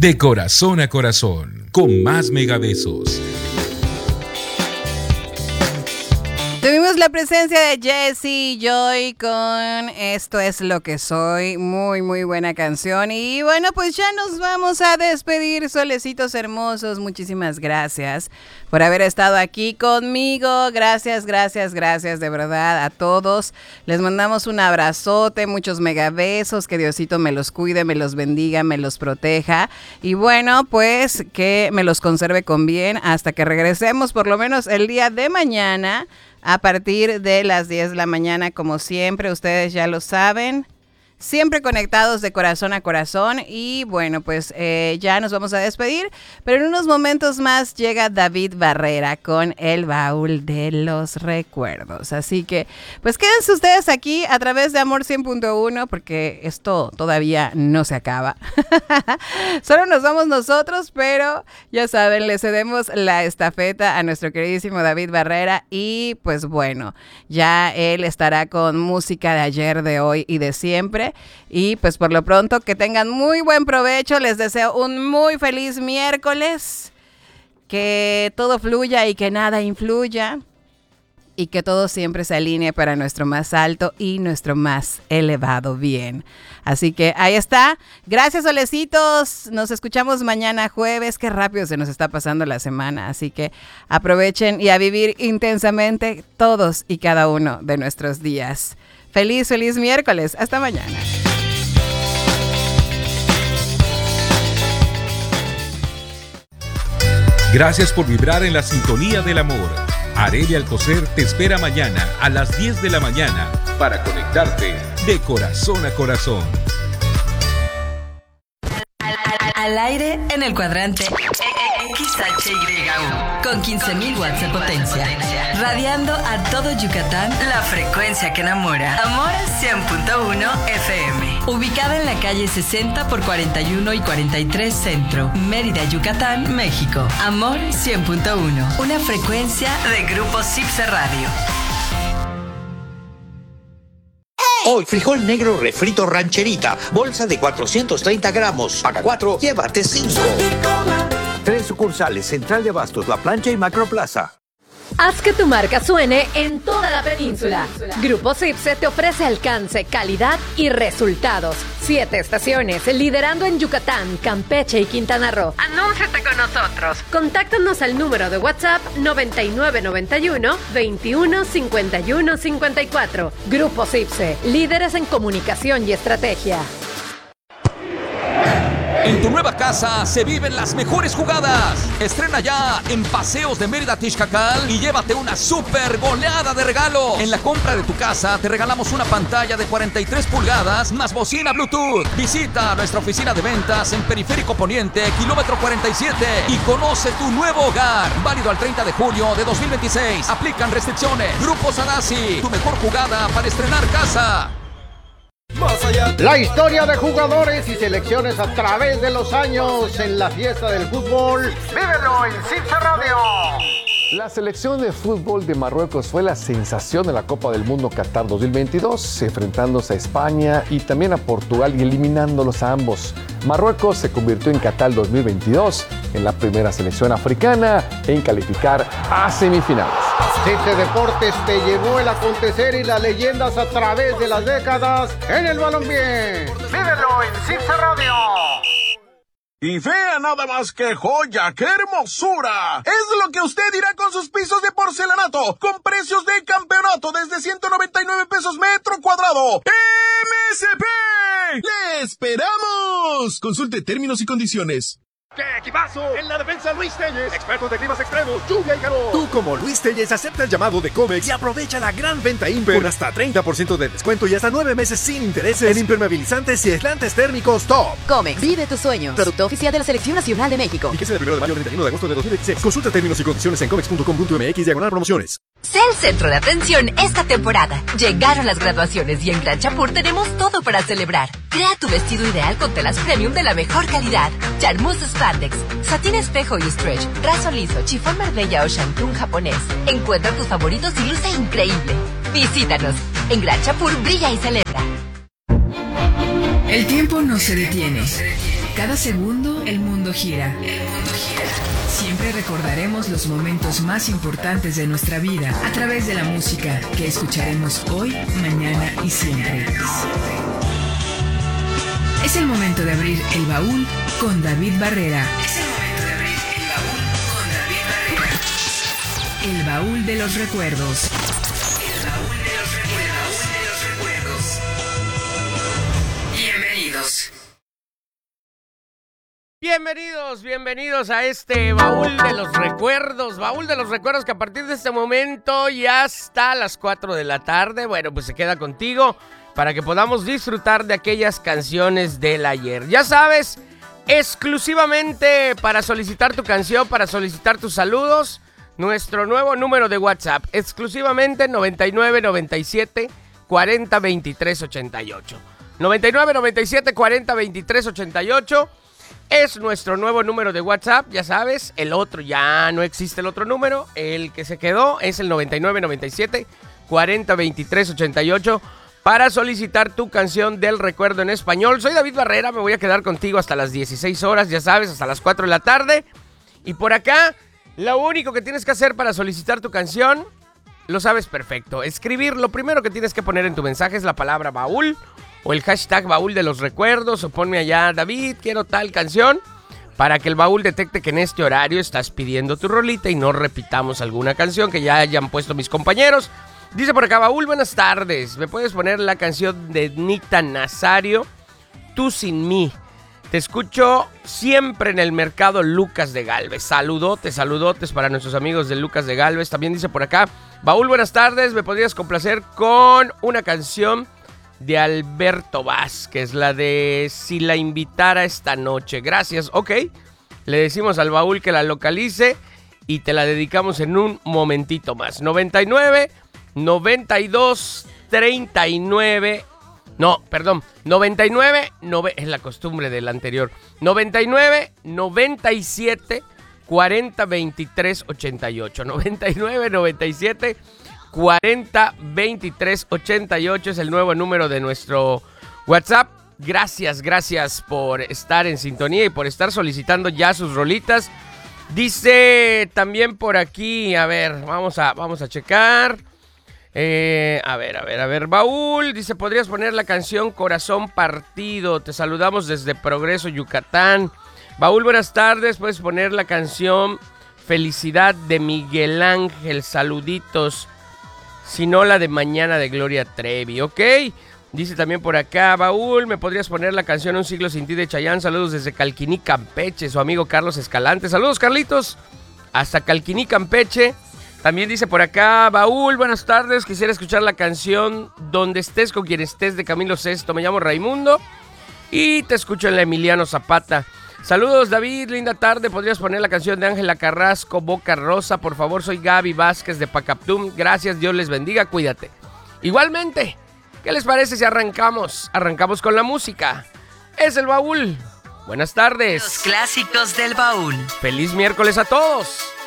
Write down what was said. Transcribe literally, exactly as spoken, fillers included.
De corazón a corazón, con más megabesos. Tuvimos la presencia de Jesse Joy con Esto es lo que soy, muy muy buena canción. Y bueno, pues ya nos vamos a despedir, solecitos hermosos. Muchísimas gracias por haber estado aquí conmigo. Gracias, gracias, gracias de verdad a todos. Les mandamos un abrazote, muchos megabesos, que Diosito me los cuide, me los bendiga, me los proteja. Y bueno, pues que me los conserve con bien hasta que regresemos, por lo menos el día de mañana, a partir de las diez de la mañana, como siempre, ustedes ya lo saben, siempre conectados de corazón a corazón. Y bueno, pues eh, ya nos vamos a despedir, pero en unos momentos más llega David Barrera con el baúl de los recuerdos. Así que pues quédense ustedes aquí a través de Amor cien punto uno, porque esto todavía no se acaba. Solo nos vamos nosotros, pero ya saben, le cedemos la estafeta a nuestro queridísimo David Barrera. Y pues bueno, ya él estará con música de ayer, de hoy y de siempre. Y pues por lo pronto que tengan muy buen provecho. Les deseo un muy feliz miércoles, que todo fluya y que nada influya, y que todo siempre se alinee para nuestro más alto y nuestro más elevado bien. Así que ahí está. Gracias, solecitos. Nos escuchamos mañana jueves. Qué rápido se nos está pasando la semana. Así que aprovechen y a vivir intensamente todos y cada uno de nuestros días. Feliz, feliz miércoles. Hasta mañana. Gracias por vibrar en la sintonía del amor. Arely Alcocer te espera mañana a las diez de la mañana para conectarte de corazón a corazón. Al aire en el cuadrante X H Y U con quince mil watts de potencia, radiando a todo Yucatán, la frecuencia que enamora. Amor cien punto uno F M, ubicada en la calle sesenta por cuarenta y uno y cuarenta y tres Centro, Mérida, Yucatán, México. Amor cien punto uno, una frecuencia de Grupo Cipse Radio. Hoy, frijol negro refrito rancherita, bolsa de cuatrocientos treinta gramos. Paga cuatro, llévate cinco. Tres sucursales, Central de Abastos, La Plancha y Macroplaza. Haz que tu marca suene en toda la península. Grupo Cipse te ofrece alcance, calidad y resultados. Siete estaciones, liderando en Yucatán, Campeche y Quintana Roo. Anúnciate con nosotros. Contáctanos al número de WhatsApp noventa y nueve noventa y uno veintiuno cincuenta y uno cincuenta y cuatro. Grupo Cipse, líderes en comunicación y estrategia. En tu nueva casa se viven las mejores jugadas. Estrena ya en Paseos de Mérida Tixcacal y llévate una super goleada de regalo. En la compra de tu casa te regalamos una pantalla de cuarenta y tres pulgadas más bocina Bluetooth. Visita nuestra oficina de ventas en Periférico Poniente, kilómetro cuarenta y siete, y conoce tu nuevo hogar. Válido al treinta de julio de dos mil veintiséis. Aplican restricciones. Grupo Sadasi, tu mejor jugada para estrenar casa. La historia de jugadores y selecciones a través de los años en la fiesta del fútbol. ¡Vívelo en Cipse Radio! La selección de fútbol de Marruecos fue la sensación de la Copa del Mundo Qatar dos mil veintidós, enfrentándose a España y también a Portugal y eliminándolos a ambos. Marruecos se convirtió en Qatar dos mil veintidós en la primera selección africana en calificar a semifinales. Cipse Deportes te llevó el acontecer y las leyendas a través de las décadas en el balompié. ¡Vívelo en Cipse Radio! Y vea nada más que joya, qué hermosura. Es lo que usted dirá con sus pisos de porcelanato, con precios de campeonato desde ciento noventa y nueve pesos metro cuadrado. ¡M S P! ¡Le esperamos! Consulte términos y condiciones. ¡Qué equipazo! En la defensa, Luis Telles, expertos de climas extremos, lluvia y calor. Tú, como Luis Telles, acepta el llamado de Comex y aprovecha la gran venta Imper con hasta treinta por ciento de descuento y hasta nueve meses sin intereses en impermeabilizantes y aislantes térmicos top. Comex, vive tus sueños. Producto oficial de la Selección Nacional de México. Fíjese del primero de mayo al treinta y uno de agosto de dos mil veintiséis. Consulta términos y condiciones en comex punto com punto m x diagonal promociones. Sé el centro de atención esta temporada. Llegaron las graduaciones y en Gran Chapur tenemos todo para celebrar. Crea tu vestido ideal con telas premium de la mejor calidad. Charmuse Spandex, satín espejo y stretch, raso liso, chifón Marbella o shantung japonés. Encuentra tus favoritos y luce increíble. Visítanos. En Gran Chapur brilla y celebra. El tiempo no se detiene. Cada segundo el mundo gira. El mundo gira. Siempre recordaremos los momentos más importantes de nuestra vida a través de la música que escucharemos hoy, mañana y siempre. Es el momento de abrir el baúl con David Barrera. Es el momento de abrir el baúl con David Barrera. El baúl de los recuerdos. El baúl de los recuerdos. De los recuerdos. Bienvenidos. Bienvenidos, bienvenidos a este baúl de los recuerdos, baúl de los recuerdos que a partir de este momento ya hasta las cuatro de la tarde, bueno, pues se queda contigo para que podamos disfrutar de aquellas canciones del ayer. Ya sabes, exclusivamente para solicitar tu canción, para solicitar tus saludos, nuestro nuevo número de WhatsApp, exclusivamente noventa y nueve noventa y siete cuarenta veintitrés ochenta y ocho. noventa y nueve noventa y siete cuarenta veintitrés ochenta y ocho. Es nuestro nuevo número de WhatsApp, ya sabes, el otro ya no existe el otro número, el que se quedó es el noventa y nueve noventa y siete cuarenta veintitrés ochenta y ocho para solicitar tu canción del recuerdo en español. Soy David Barrera, me voy a quedar contigo hasta las dieciséis horas, ya sabes, hasta las cuatro de la tarde. Y por acá, lo único que tienes que hacer para solicitar tu canción, lo sabes perfecto, escribir, lo primero que tienes que poner en tu mensaje es la palabra baúl, o el hashtag baúl de los recuerdos, o ponme allá, David, quiero tal canción, para que el baúl detecte que en este horario estás pidiendo tu rolita y no repitamos alguna canción que ya hayan puesto mis compañeros. Dice por acá, baúl, buenas tardes, ¿me puedes poner la canción de Nita Nazario, Tú sin mí? Te escucho siempre en el mercado Lucas de Galvez. Saludotes, saludotes para nuestros amigos de Lucas de Galvez. También dice por acá, baúl, buenas tardes, ¿me podrías complacer con una canción de Alberto Vázquez, la de Si la invitara esta noche? Gracias, ok. Le decimos al baúl que la localice y te la dedicamos en un momentito más. noventa y nueve, noventa y dos, treinta y nueve. No, perdón. noventa y nueve, nove, es la costumbre del anterior. noventa y nueve, noventa y siete, cuarenta, veintitrés, ochenta y ocho. noventa y nueve, noventa y siete, cuarenta, veintitrés, ochenta y ocho es el nuevo número de nuestro WhatsApp. Gracias, gracias por estar en sintonía y por estar solicitando ya sus rolitas. Dice también por aquí, a ver, vamos a, vamos a checar. Eh, a ver, a ver, a ver, baúl, dice, ¿podrías poner la canción Corazón Partido? Te saludamos desde Progreso, Yucatán. Baúl, buenas tardes, puedes poner la canción Felicidad de Miguel Ángel, saluditos. Si no, la de Mañana de Gloria Trevi, ¿ok? Dice también por acá, baúl, ¿me podrías poner la canción Un siglo sin ti de Chayanne? Saludos desde Calquiní, Campeche, su amigo Carlos Escalante. Saludos, Carlitos, hasta Calquiní, Campeche. También dice por acá, baúl, buenas tardes, quisiera escuchar la canción Donde estés con quien estés de Camilo Sesto. Me llamo Raimundo y te escucho en la Emiliano Zapata. Saludos, David, linda tarde, ¿podrías poner la canción de Ángela Carrasco, Boca Rosa? Por favor, soy Gaby Vázquez de Pacaptum. Gracias, Dios les bendiga, cuídate. Igualmente, ¿qué les parece si arrancamos? Arrancamos con la música. Es el baúl. Buenas tardes. Los clásicos del baúl. Feliz miércoles a todos.